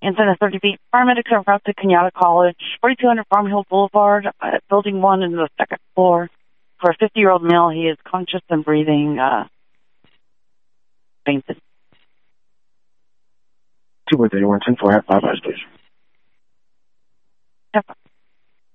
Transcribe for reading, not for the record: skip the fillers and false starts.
inside of 30 feet. Paramedics are brought to Kenyatta College, 4200 Farm Hill Boulevard, Building 1 in the second floor. For a 50-year-old male, he is conscious and breathing, fainted. 231 10 4, have 5 eyes, please. Yep.